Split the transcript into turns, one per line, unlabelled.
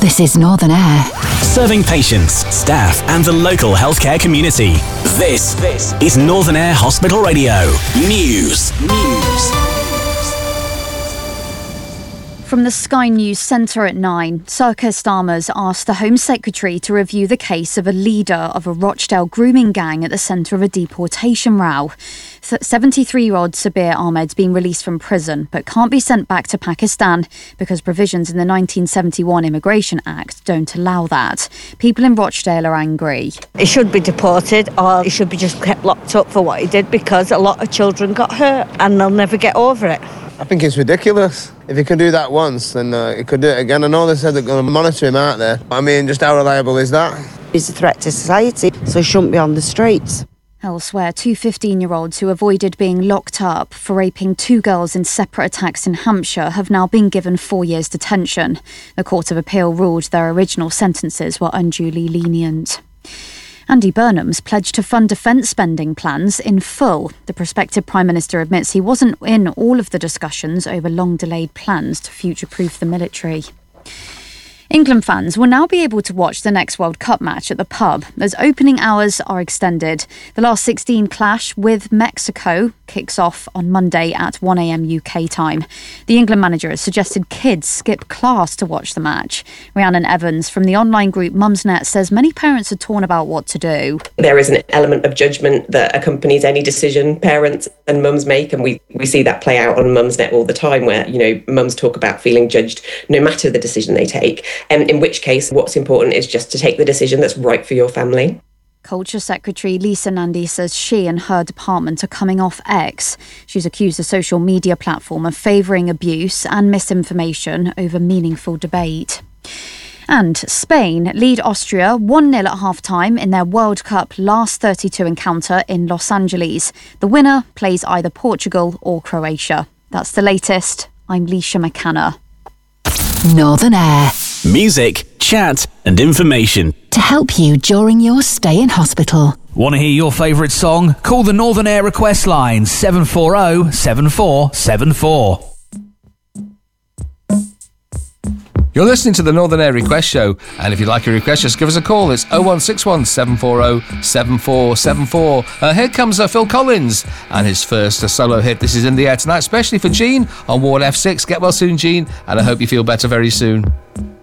This is Northern Air.
Serving patients, staff and the local healthcare community. This is Northern Air Hospital Radio. News.
From the Sky News Centre at 9, Sir Keir Starmer's asked the Home Secretary to review the case of a leader of a Rochdale grooming gang at the centre of a deportation row. 73-year-old Sabir Ahmed's been released from prison but can't be sent back to Pakistan because provisions in the 1971 Immigration Act don't allow that. People in Rochdale are angry.
He should be deported, or he should be just kept locked up for what he did, because a lot of children got hurt and they'll never get over it.
I think it's ridiculous. If he can do that once, then he could do it again. I know they said they're going to monitor him out there. I mean, just how reliable is that?
He's a threat to society, so he shouldn't be on the streets.
Elsewhere, two 15-year-olds who avoided being locked up for raping two girls in separate attacks in Hampshire have now been given 4 years detention. The Court of Appeal ruled their original sentences were unduly lenient. Andy Burnham's pledged to fund defence spending plans in full. The prospective Prime Minister admits he wasn't in all of the discussions over long-delayed plans to future-proof the military. England fans will now be able to watch the next World Cup match at the pub as opening hours are extended. The last 16 clash with Mexico kicks off on Monday at 1 a.m. UK time. The England manager has suggested kids skip class to watch the match. Rhiannon Evans from the online group Mumsnet says many parents are torn about what to do.
There is an element of judgment that accompanies any decision parents and mums make, and we see that play out on Mumsnet all the time, where, you know, mums talk about feeling judged no matter the decision they take. And in which case, what's important is just to take the decision that's right for your family.
Culture Secretary Lisa Nandy says she and her department are coming off X. She's accused the social media platform of favouring abuse and misinformation over meaningful debate. And Spain lead Austria 1-0 at half-time in their World Cup last 32 encounter in Los Angeles. The winner plays either Portugal or Croatia. That's the latest. I'm Leisha McCanna.
Northern Air.
Music, chat and information
To help you during your stay in hospital.
Want to hear your favourite song? Call the Northern Air request line 740 7474.
You're listening to the Northern Air Request Show, and if you'd like a request, just give us a call. It's 0161 740 7474. Here comes Phil Collins and his first solo hit. This is In the Air Tonight, especially for Jean on Ward F6. Get well soon, Jean, and I hope you feel better very soon.